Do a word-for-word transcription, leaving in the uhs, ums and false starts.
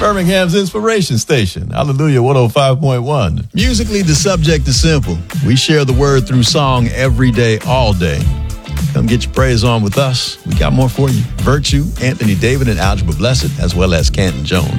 Birmingham's Inspiration Station. Hallelujah one oh five point one. Musically, the subject is simple. We share the word through song every day, all day. Come get your praise on with us. We got more for you. Virtue, Anthony David, and Algebra Blessed, as well as Canton Jones.